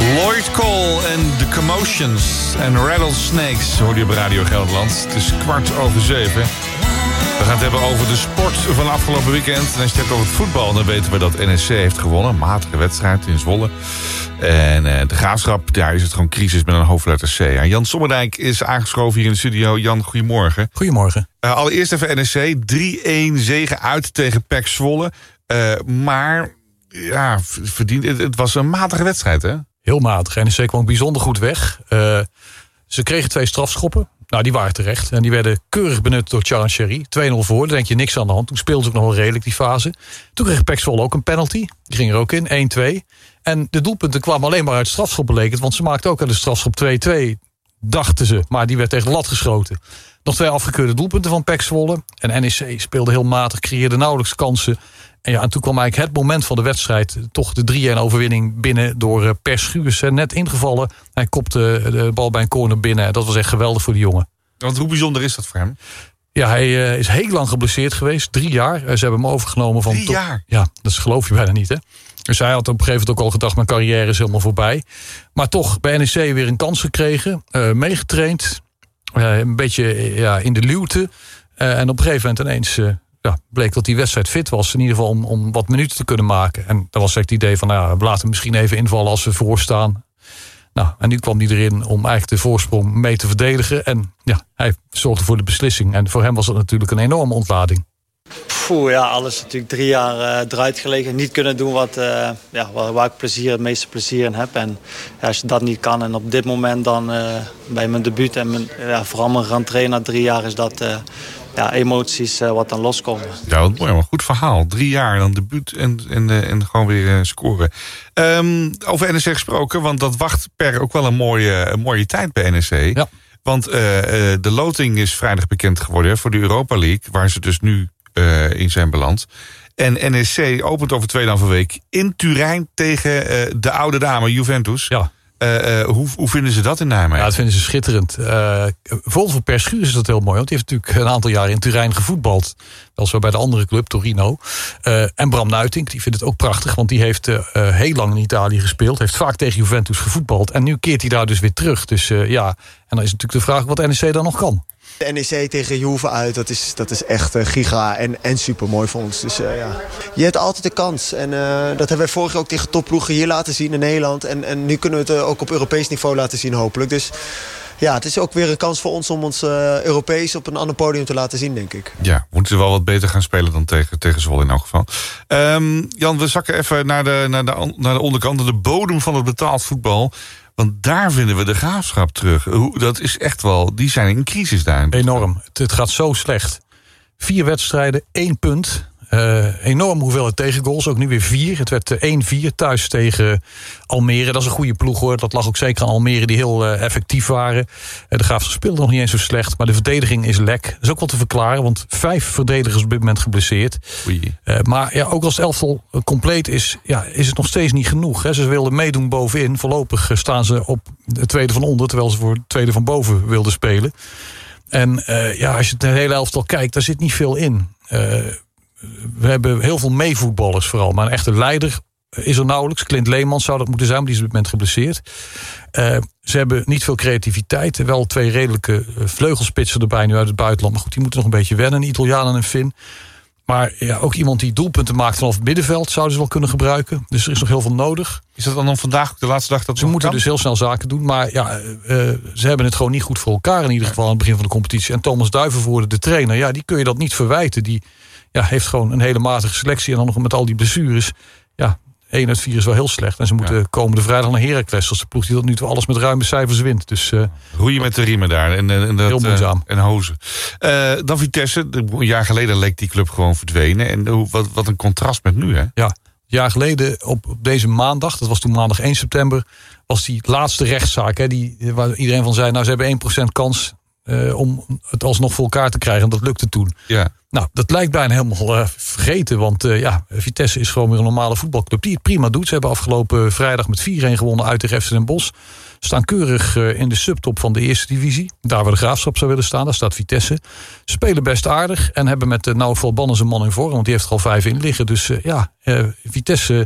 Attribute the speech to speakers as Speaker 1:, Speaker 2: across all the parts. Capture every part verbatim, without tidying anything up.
Speaker 1: Lloyd Cole en The Commotions en Rattlesnakes hoor je op Radio Gelderland. Het is kwart over zeven. We gaan het hebben over de sport van afgelopen weekend. En als je het hebt over het voetbal, dan weten we dat N E C heeft gewonnen. Een matige wedstrijd in Zwolle. En uh, de Graafschap, daar is het gewoon crisis met een hoofdletter C. En Jan Sommerdijk is aangeschoven hier in de studio. Jan, goedemorgen.
Speaker 2: Goedemorgen.
Speaker 1: Uh, allereerst even N E C. drie-een zege uit tegen P E C Zwolle. Uh, maar ja, verdiend, het, het was een matige wedstrijd, hè?
Speaker 2: Heel matig. N E C kwam bijzonder goed weg. Uh, ze kregen twee strafschoppen. Nou, die waren terecht. En die werden keurig benut door Charles Sherry. twee nul voor, dan denk je niks aan de hand. Toen speelden ze ook nog wel redelijk die fase. Toen kreeg P E C Zwolle ook een penalty. Die ging er ook in, één twee. En de doelpunten kwamen alleen maar uit strafschop belekend. Want ze maakten ook aan de strafschop twee twee, dachten ze. Maar die werd tegen de lat geschoten. Nog twee afgekeurde doelpunten van P E C Zwolle. En N E C speelde heel matig, creëerde nauwelijks kansen. En, ja, en toen kwam eigenlijk het moment van de wedstrijd. Toch de drie-een overwinning binnen door uh, Per Schuurs. Net ingevallen. Hij kopte de bal bij een corner binnen. Dat was echt geweldig voor die jongen.
Speaker 1: Want hoe bijzonder is dat voor hem?
Speaker 2: Ja, hij uh, is heel lang geblesseerd geweest. Drie jaar. Uh, ze hebben hem overgenomen van...
Speaker 1: Drie jaar?
Speaker 2: Ja, dat geloof je bijna niet, hè? Dus hij had op een gegeven moment ook al gedacht... mijn carrière is helemaal voorbij. Maar toch bij N E C weer een kans gekregen. Uh, meegetraind. Uh, een beetje uh, ja, in de luwte. Uh, en op een gegeven moment ineens... Uh, Ja, bleek dat die wedstrijd fit was. In ieder geval om, om wat minuten te kunnen maken. En dat was echt het idee van, nou ja, we laten hem misschien even invallen als we voorstaan. Nou, en nu kwam hij erin om eigenlijk de voorsprong mee te verdedigen. En ja, hij zorgde voor de beslissing. En voor hem was dat natuurlijk een enorme ontlading.
Speaker 3: Poeh, ja, alles natuurlijk drie jaar uh, eruit gelegen. Niet kunnen doen wat, uh, ja, waar, waar ik plezier, het meeste plezier in heb. En ja, als je dat niet kan en op dit moment dan uh, bij mijn debuut... en mijn, ja, vooral mijn rentree na drie jaar is dat... Uh, Ja, emoties uh, wat dan loskomen.
Speaker 1: Ja, wat mooi, maar goed verhaal. Drie jaar, dan debuut en, en, uh, en gewoon weer uh, scoren. Um, over N E C gesproken, want dat wacht per ook wel een mooie, een mooie tijd bij N E C.
Speaker 2: Ja.
Speaker 1: Want uh, uh, de loting is vrijdag bekend geworden voor de Europa League, waar ze dus nu uh, in zijn beland. En N E C opent over tweeënhalve week in Turijn tegen uh, de oude dame Juventus. Ja. Uh, uh, hoe, hoe vinden ze dat in Nijmegen?
Speaker 2: Ja, dat vinden ze schitterend. Uh, vooral voor Per Schuurs is dat heel mooi. Want die heeft natuurlijk een aantal jaar in Turijn gevoetbald. Wel zo bij de andere club, Torino. Uh, en Bram Nuitink, die vindt het ook prachtig. Want die heeft uh, heel lang in Italië gespeeld. Heeft vaak tegen Juventus gevoetbald. En nu keert hij daar dus weer terug. Dus uh, ja, en dan is natuurlijk de vraag wat N E C dan nog kan.
Speaker 4: De N E C tegen Juve uit, dat is, dat is echt uh, giga en, en super mooi voor ons. Dus uh, ja, je hebt altijd de kans. En uh, dat hebben wij vorig jaar ook tegen topploegen hier laten zien in Nederland. En, en nu kunnen we het uh, ook op Europees niveau laten zien hopelijk. Dus ja, het is ook weer een kans voor ons om ons uh, Europees op een ander podium te laten zien, denk ik.
Speaker 1: Ja, moeten ze wel wat beter gaan spelen dan tegen, tegen Zwolle in elk geval. Um, Jan, we zakken even naar de, naar, de, naar de onderkant, naar de bodem van het betaald voetbal. Want daar vinden we de Graafschap terug. Dat is echt wel, die zijn in crisis daar.
Speaker 2: Enorm. Het, het gaat zo slecht. Vier wedstrijden, één punt. Uh, enorm hoeveelheid tegengoals, ook nu weer vier. Het werd één vier thuis tegen Almere. Dat is een goede ploeg hoor. Dat lag ook zeker aan Almere die heel uh, effectief waren. Uh, de Graafschap speelde nog niet eens zo slecht. Maar de verdediging is lek. Dat is ook wel te verklaren. Want vijf verdedigers op dit moment geblesseerd. Uh, maar ja, ook als het elftal compleet is, ja, is het nog steeds niet genoeg. Hè. Ze wilden meedoen bovenin. Voorlopig staan ze op de tweede van onder. Terwijl ze voor de tweede van boven wilden spelen. En uh, ja, als je het hele elftal kijkt, daar zit niet veel in. Uh, We hebben heel veel meevoetballers vooral. Maar een echte leider is er nauwelijks. Clint Leemans zou dat moeten zijn, maar die is op dit moment geblesseerd. Uh, ze hebben niet veel creativiteit. Wel twee redelijke vleugelspitsen erbij nu uit het buitenland. Maar goed, die moeten nog een beetje wennen. Een Italiaan en een Fin. Maar ja, ook iemand die doelpunten maakt vanaf het middenveld zouden ze wel kunnen gebruiken. Dus er is nog heel veel nodig.
Speaker 1: Is dat dan vandaag ook de laatste dag dat
Speaker 2: ze moeten kan? Dus heel snel zaken doen. Maar ja, uh, ze hebben het gewoon niet goed voor elkaar in ieder geval aan het begin van de competitie. En Thomas Duivenvoorde, de trainer, ja, die kun je dat niet verwijten. Die ja, heeft gewoon een hele matige selectie. En dan nog met al die blessures. Ja, één uit vier is wel heel slecht. En ze moeten ja. komende vrijdag naar Heracles. Als de ploeg die tot nu toe alles met ruime cijfers wint. Dus, uh,
Speaker 1: roeien met de riemen daar. En, en, dat,
Speaker 2: heel moeizaam.
Speaker 1: Uh, en hozen. Uh, dan Vitesse. Een jaar geleden leek die club gewoon verdwenen. En uh, wat, wat een contrast met nu, hè?
Speaker 2: Ja, een jaar geleden op, op deze maandag. Dat was toen maandag één september. Was die laatste rechtszaak. Hè, die, waar iedereen van zei, nou ze hebben één procent kans uh, om het alsnog voor elkaar te krijgen. En dat lukte toen. Ja. Nou, dat lijkt bijna helemaal uh, vergeten. Want uh, ja, Vitesse is gewoon weer een normale voetbalclub die het prima doet. Ze hebben afgelopen vrijdag met vier-een gewonnen uit tegen F C Den Bosch. Staan keurig uh, in de subtop van de eerste divisie. Daar waar de Graafschap zou willen staan, daar staat Vitesse. Spelen best aardig en hebben met uh, nou Valbannes een man in vorm. Want die heeft er al vijf in liggen. Dus uh, ja, uh, Vitesse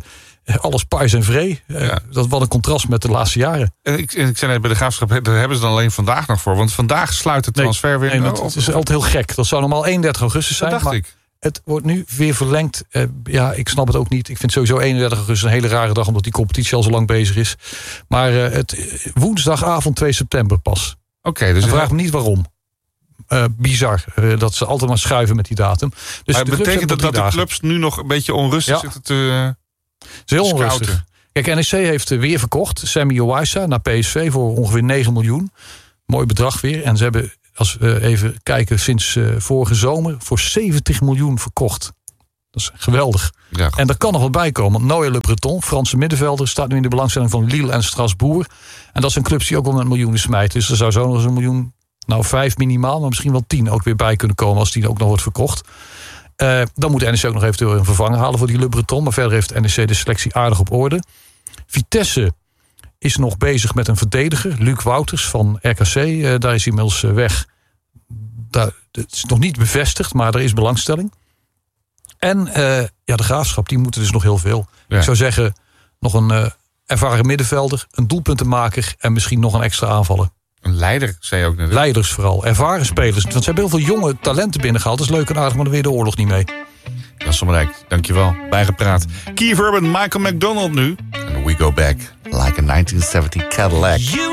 Speaker 2: alles pais en vree. Ja. Dat wat een contrast met de laatste jaren.
Speaker 1: En ik, en ik zei net, bij de Graafschap, daar hebben ze dan alleen vandaag nog voor. Want vandaag sluit de transfer
Speaker 2: nee,
Speaker 1: weer.
Speaker 2: Nee, het, het is altijd heel gek. Dat zou normaal eenendertig augustus zijn.
Speaker 1: Dat dacht
Speaker 2: maar
Speaker 1: ik.
Speaker 2: Het wordt nu weer verlengd. Uh, ja, ik snap het ook niet. Ik vind sowieso eenendertig augustus een hele rare dag, omdat die competitie al zo lang bezig is. Maar uh, het, woensdagavond twee september pas.
Speaker 1: Oké, okay, dus
Speaker 2: en vraag me niet waarom. Uh, bizar, uh, dat ze altijd maar schuiven met die datum. Dus
Speaker 1: maar
Speaker 2: de
Speaker 1: betekent dat dat de
Speaker 2: dagen.
Speaker 1: clubs nu nog een beetje onrustig
Speaker 2: ja.
Speaker 1: zitten te
Speaker 2: Het is heel
Speaker 1: scouten.
Speaker 2: onrustig. Kijk, N E C heeft weer verkocht. Sammy Owaisa naar P S V voor ongeveer negen miljoen. Mooi bedrag weer. En ze hebben, als we even kijken, sinds uh, vorige zomer voor zeventig miljoen verkocht. Dat is geweldig.
Speaker 1: Ja,
Speaker 2: en er kan nog wat bij komen. Want Noël Le Breton, Franse middenvelder, staat nu in de belangstelling van Lille en Strasbourg. En dat zijn clubs die ook wel met miljoenen smijten. Dus er zou zo nog eens een miljoen, nou vijf minimaal, maar misschien wel tien ook weer bij kunnen komen als die ook nog wordt verkocht. Uh, dan moet N E C ook nog eventueel een vervanger halen voor die Le Breton. Maar verder heeft N E C de selectie aardig op orde. Vitesse is nog bezig met een verdediger. Luc Wouters van R K C. Uh, daar is hij inmiddels uh, weg. Daar, het is nog niet bevestigd, maar er is belangstelling. En uh, ja, de Graafschap, die moeten dus nog heel veel. Ja. Ik zou zeggen, nog een uh, ervaren middenvelder, een doelpuntenmaker en misschien nog een extra aanvaller.
Speaker 1: Een leider, zei je ook net.
Speaker 2: Leiders vooral, ervaren spelers. Want ze hebben heel veel jonge talenten binnengehaald. Dat is leuk en aardig, maar dan weer de oorlog niet mee.
Speaker 1: Ja, Sommerijk, dankjewel. Bijgepraat. Keith Urban, Michael McDonald nu. And we go back like a nineteen seventy Cadillac. You